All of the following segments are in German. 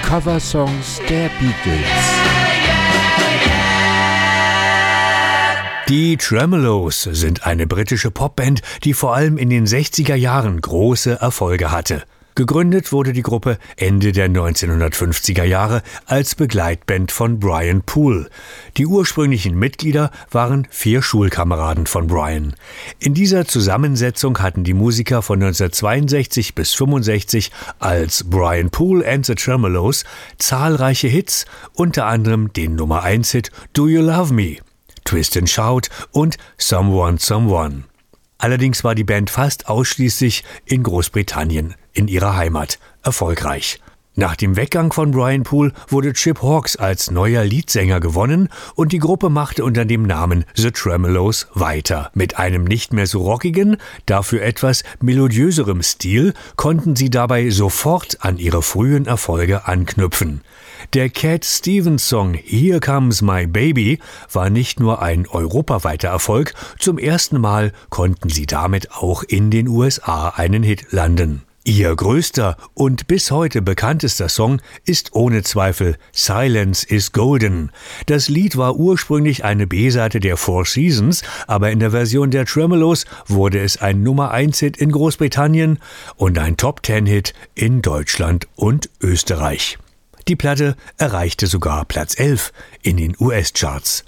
Coversongs der Beatles. Die Tremeloes sind eine britische Popband, die vor allem in den 60er Jahren große Erfolge hatte. Gegründet wurde die Gruppe Ende der 1950er Jahre als Begleitband von Brian Poole. Die ursprünglichen Mitglieder waren 4 Schulkameraden von Brian. In dieser Zusammensetzung hatten die Musiker von 1962 bis 65 als Brian Poole and the Tremeloes zahlreiche Hits, unter anderem den Nummer-1-Hit Do You Love Me, Twist and Shout und Someone Someone. Allerdings war die Band fast ausschließlich in Großbritannien, in ihrer Heimat, erfolgreich. Nach dem Weggang von Brian Poole wurde Chip Hawkes als neuer Leadsänger gewonnen und die Gruppe machte unter dem Namen The Tremeloes weiter. Mit einem nicht mehr so rockigen, dafür etwas melodiöserem Stil konnten sie dabei sofort an ihre frühen Erfolge anknüpfen. Der Cat Stevens Song Here Comes My Baby war nicht nur ein europaweiter Erfolg, zum ersten Mal konnten sie damit auch in den USA einen Hit landen. Ihr größter und bis heute bekanntester Song ist ohne Zweifel Silence is Golden. Das Lied war ursprünglich eine B-Seite der Four Seasons, aber in der Version der Tremeloes wurde es ein Nummer-1-Hit in Großbritannien und ein Top-10-Hit in Deutschland und Österreich. Die Platte erreichte sogar Platz 11 in den US-Charts.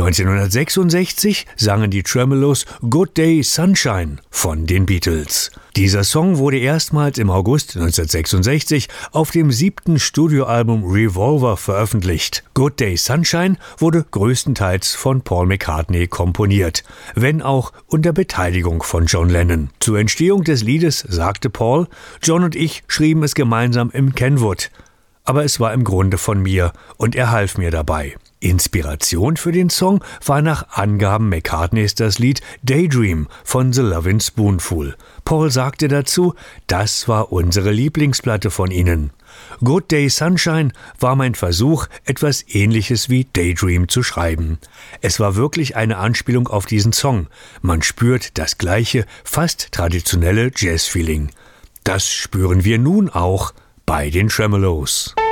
1966 sangen die Tremeloes Good Day Sunshine von den Beatles. Dieser Song wurde erstmals im August 1966 auf dem 7. Studioalbum Revolver veröffentlicht. Good Day Sunshine wurde größtenteils von Paul McCartney komponiert, wenn auch unter Beteiligung von John Lennon. Zur Entstehung des Liedes sagte Paul, John und ich schrieben es gemeinsam im Kenwood. Aber es war im Grunde von mir und er half mir dabei. Inspiration für den Song war nach Angaben McCartneys das Lied Daydream von The Lovin' Spoonful. Paul sagte dazu, das war unsere Lieblingsplatte von ihnen. Good Day Sunshine war mein Versuch, etwas Ähnliches wie Daydream zu schreiben. Es war wirklich eine Anspielung auf diesen Song. Man spürt das gleiche, fast traditionelle Jazz-Feeling. Das spüren wir nun auch bei den Tremeloes.